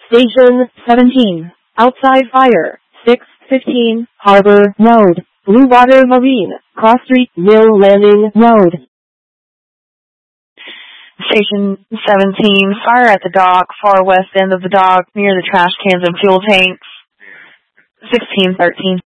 Station 17, outside fire, 615, Harbor Road, Blue Water Marine, Cross Street, Mill Landing Road. Station 17, fire at the dock, far west end of the dock, near the trash cans and fuel tanks. 1613.